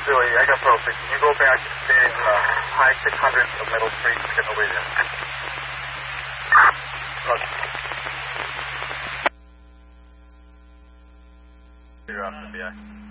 Billy, I got broken. Can you go back and stay in high 600s of Middle Street and get over there? Roger. You're up, FBI.